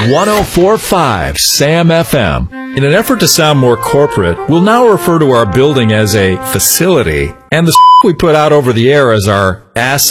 104.5 SAM FM. In an effort to sound more corporate, we'll now refer to our building as a facility and the we put out over the air as our asset.